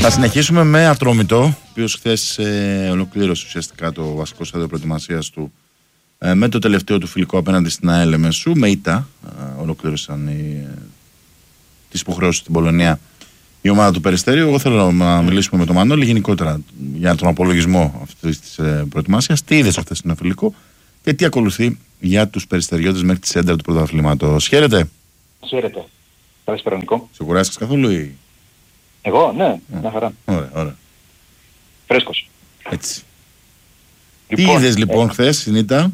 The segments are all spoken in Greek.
Θα συνεχίσουμε με Ατρόμητο, ο οποίος χθες ολοκλήρωσε ουσιαστικά το βασικό στάδιο προετοιμασίας του με το τελευταίο του φιλικό απέναντι στην ΑΕΛ Λεμεσού. Με ήττα ολοκλήρωσαν τις υποχρεώσεις στην Πολωνία η ομάδα του Περιστέριου. Εγώ θέλω να μιλήσουμε με τον Μανώλη γενικότερα για τον απολογισμό αυτής της προετοιμασίας. Τι είδες χθες στην φιλικό και τι ακολουθεί για τους Περιστεριώτες μέχρι τη σέντρα του πρωταθλήματος. Χαίρετε. Χαίρετε. Καλησπέρα Νικό. Σε κουράστηκες καθόλου ή? Εγώ, ναι, μια χαρά. Ωραία. Φρέσκος. Έτσι. Λοιπόν, τι είδες λοιπόν χθες στην ήττα?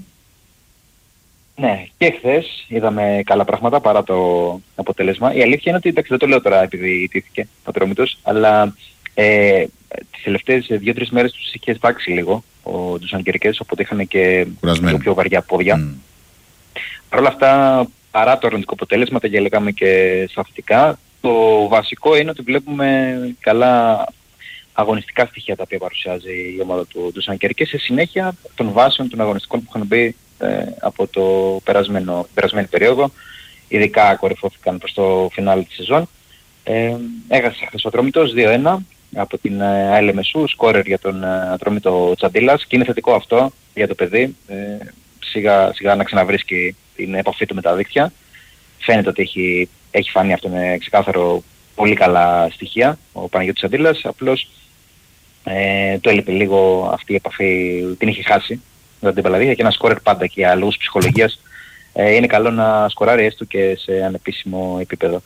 Ναι, και χθες είδαμε καλά πράγματα παρά το αποτέλεσμα. Η αλήθεια είναι ότι, εντάξει, δεν το λέω τώρα επειδή ιτήθηκε ο Ατρόμητος, αλλά τις τελευταίες 2-3 μέρες τους είχε σπάξει λίγο τους Ανκερκές, οπότε είχαν και λίγο πιο βαριά πόδια. Παρ' όλα αυτά, παρά το αρνητικό αποτέλεσμα, τα λέγαμε και στα το βασικό είναι ότι βλέπουμε καλά αγωνιστικά στοιχεία τα οποία παρουσιάζει η ομάδα του Σανκέρκε σε συνέχεια των βάσεων των αγωνιστικών που είχαν μπει από το περασμένη περίοδο. Ειδικά κορυφώθηκαν προς το φινάλι της σεζόν. Έχασε χθες ο Ατρόμητος 2-1 από την ΑΕΛ Λεμεσού, σκόρερ για τον Ατρόμητο Τσαντίλας, και είναι θετικό αυτό για το παιδί. Σιγά σιγά να ξαναβρίσκει την επαφή του με τα δίκτυα. Φαίνεται ότι έχει φανεί αυτό με ξεκάθαρο πολύ καλά στοιχεία ο Παναγιώτης Τσαντίλας. Απλώς του έλειπε λίγο αυτή η επαφή, την είχε χάσει με την Παλαδία, και ένα σκόρερ πάντα και για λόγους ψυχολογίας είναι καλό να σκοράρει έστω και σε ανεπίσημο επίπεδο.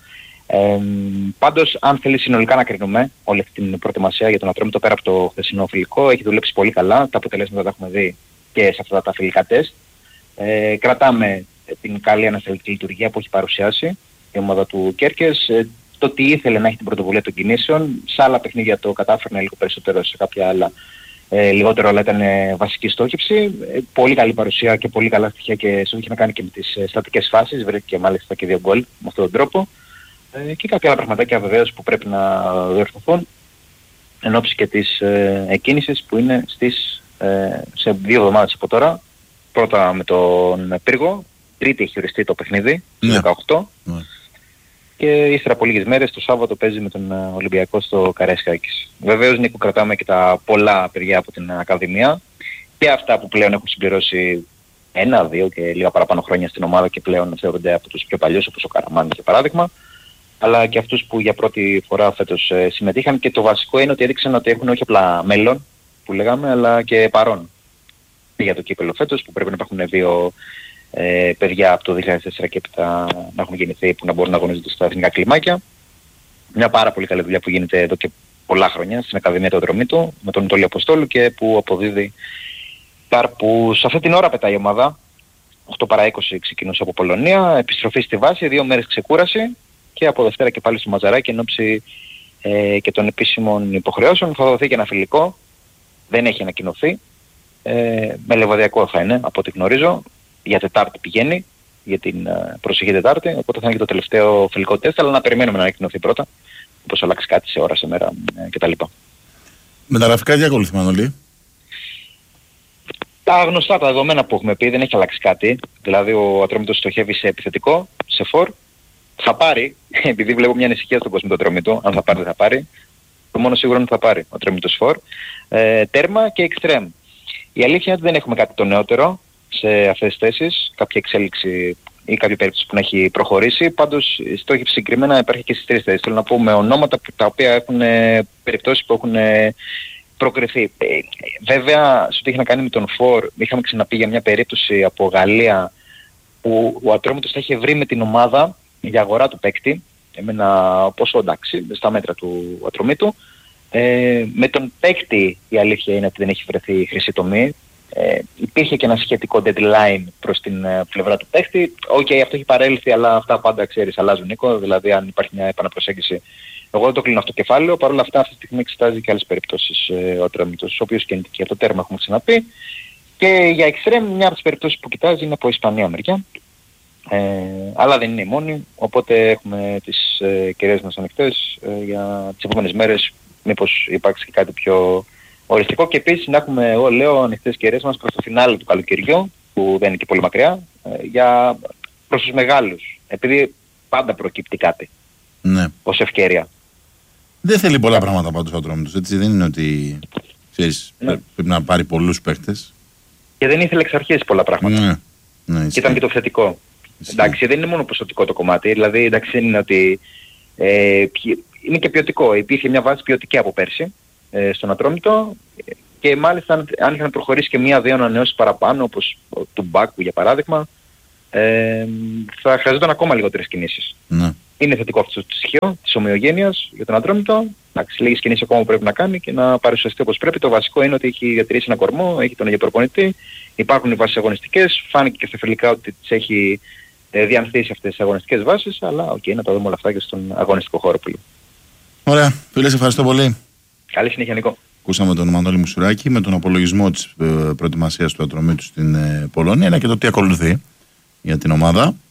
Πάντως, αν θέλει συνολικά να κρίνουμε όλη αυτή την προετοιμασία για τον Ατρόμητο πέρα από το χθεσινό φιλικό, έχει δουλέψει πολύ καλά. Τα αποτελέσματα τα έχουμε δει και σε αυτά τα φιλικά τεστ. Κρατάμε την καλή ανασταλτική λειτουργία που έχει παρουσιάσει η ομάδα του Κέρκες. Το ότι ήθελε να έχει την πρωτοβουλία των κινήσεων, σε άλλα παιχνίδια το κατάφερνε λίγο περισσότερο, σε κάποια άλλα λιγότερο, αλλά ήταν βασική στόχευση. Πολύ καλή παρουσία και πολύ καλά στοιχεία, και αυτό είχε να κάνει και με τις στατικές φάσεις, βρέθηκε μάλιστα και 2 γκολ με αυτόν τον τρόπο. Και κάποια άλλα πραγματάκια βεβαίως που πρέπει να διορθωθούν εν ώψη και της εκκίνησης που είναι σε 2 εβδομάδες από τώρα. Πρώτα με τον Πύργο, Τρίτη έχει οριστεί το παιχνίδι, το 18. Και ύστερα από λίγες μέρες το Σάββατο παίζει με τον Ολυμπιακό στο Καραϊσκάκης. Βεβαίως, Νίκο, κρατάμε και τα πολλά παιδιά από την Ακαδημία και αυτά που πλέον έχουν συμπληρώσει 1-2 και λίγα παραπάνω χρόνια στην ομάδα και πλέον θεωρούνται από τους πιο παλιούς, όπως ο Καραμάνης για παράδειγμα, αλλά και αυτούς που για πρώτη φορά φέτος συμμετείχαν, και το βασικό είναι ότι έδειξαν ότι έχουν όχι απλά μέλλον που λέγαμε, αλλά και παρόν για το κύπελλο φέτος, που πρέπει να υπάρχουν 2 παιδιά από το 2004 και έπειτα να έχουν γεννηθεί, που να μπορούν να αγωνίζονται στα εθνικά κλιμάκια. Μια πάρα πολύ καλή δουλειά που γίνεται εδώ και πολλά χρόνια στην Ακαδημία του Ατρομήτου με τον Τόλι Αποστόλου και που αποδίδει καρπούς. Σε αυτή την ώρα πετάει η ομάδα. 8 παρά 20 ξεκινούσε από Πολωνία, επιστροφή στη βάση, 2 μέρες ξεκούραση και από Δευτέρα και πάλι στο Μαζαράκι εν ώψη και των επίσημων υποχρεώσεων. Θα δοθεί και ένα φιλικό, δεν έχει ανακοινωθεί. Με Λεβαδιακό θα είναι από ό,τι γνωρίζω. Για Τετάρτη πηγαίνει, για την προσεχή Τετάρτη, οπότε θα είναι και το τελευταίο φιλικό τεστ, αλλά να περιμένουμε να ανακοινωθεί πρώτα, όπως αλλάξει κάτι σε ώρα, σε μέρα κτλ. Μεταγραφικά τι ακολουθεί, Μανώλη? Τα γνωστά, τα δεδομένα που έχουμε πει, δεν έχει αλλάξει κάτι. Δηλαδή ο Ατρόμητος στοχεύει σε επιθετικό, σε φορ. Θα πάρει, επειδή βλέπω μια ανησυχία στον κόσμο του Ατρόμητου, αν θα πάρει δεν θα πάρει. Το μόνο σίγουρο είναι ότι θα πάρει ο Ατρόμητος φορ. Τέρμα και εξτρέμ. Η αλήθεια είναι ότι δεν έχουμε κάτι το νεότερο σε αυτές τις θέσεις, κάποια εξέλιξη ή κάποια περίπτωση που να έχει προχωρήσει. Πάντως η στόχευση συγκεκριμένα υπάρχει και στις 3 θέσεις. Θέλω να πω με ονόματα τα οποία έχουν περιπτώσεις που έχουν προκριθεί. Βέβαια, σε ό,τι έχει να κάνει με τον Φορ, είχαμε ξαναπεί για μια περίπτωση από Γαλλία που ο Ατρόμητος θα είχε βρει με την ομάδα για αγορά του παίκτη, με ένα ποσό εντάξει, στα μέτρα του Ατρομήτου. Με τον παίκτη η αλήθεια είναι ότι δεν έχει βρεθεί η χρυσή τομή. Υπήρχε και ένα σχετικό deadline προς την πλευρά του παίκτη. Αυτό έχει παρέλθει, αλλά αυτά πάντα ξέρεις αλλάζουν, Νίκο. Δηλαδή αν υπάρχει μια επαναπροσέγγιση, εγώ δεν το κλείνω αυτό το κεφάλαιο. Παρ' όλα αυτά αυτή τη στιγμή εξετάζει και άλλες περιπτώσεις ο Ατρόμητος, ο οποίος κινείται και το τέρμα έχουμε ξαναπεί. Και για εξτρέμ μια από τις περιπτώσεις που κοιτάζει είναι από Ισπανία μεριά. Αλλά δεν είναι η μόνη, οπότε έχουμε τις κυρίες μας ανοιχτές για τις επόμενες μέρες, μήπως υπάρξει και κάτι πιο οριστικό. Και επίσης να έχουμε, εγώ λέω, ανοιχτές κυρίες μας προς το φινάλε του καλοκαιριού, που δεν είναι και πολύ μακριά, προς τους μεγάλους, επειδή πάντα προκύπτει κάτι ως ευκαιρία. Δεν θέλει πολλά πράγματα πάντως ο Ατρόμητος. Έτσι δεν είναι ότι ξέρεις, πρέπει να πάρει πολλούς παίχτες. Και δεν ήθελε εξ αρχής πολλά πράγματα. Ναι, και ήταν και το θετικό. Εντάξει, δεν είναι μόνο ποσοτικό το κομμάτι. Δηλαδή, εντάξει, δεν είναι ότι. Είναι και ποιοτικό. Υπήρχε μια βάση ποιοτική από πέρσι στον Ατρόμητο. Και μάλιστα, αν είχαν προχωρήσει και μία-δύο ανανεώσεις παραπάνω, όπως του Μπάκου για παράδειγμα, θα χρειαζόταν ακόμα λιγότερες κινήσεις. Ναι. Είναι θετικό αυτό το στοιχείο της ομοιογένειας για τον Ατρόμητο. Εντάξει, λίγες κινήσεις ακόμα που πρέπει να κάνει και να παρουσιαστεί όπως πρέπει. Το βασικό είναι ότι έχει διατηρήσει ένα κορμό, έχει τον προπονητή, υπάρχουν οι βάσεις αγωνιστικές. Φάνηκε και στα φιλικά ότι τις έχει διανθίσει αυτές τις αγωνιστικές βάσεις, αλλά να τα δούμε όλα αυτά και στον αγωνιστικό χώρο πολύ. Ωραία. Φίλε, σε ευχαριστώ πολύ. Καλή συνέχεια, Νικό. Ακούσαμε τον Μανώλη Μουσουράκη με τον απολογισμό της προετοιμασίας του Ατρομήτου στην Πολωνία, αλλά και το τι ακολουθεί για την ομάδα.